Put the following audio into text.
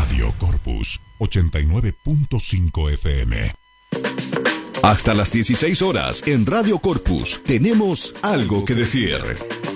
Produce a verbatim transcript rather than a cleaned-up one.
Radio Corpus ochenta y nueve punto cinco F M. Hasta las dieciséis horas en Radio Corpus tenemos algo que decir.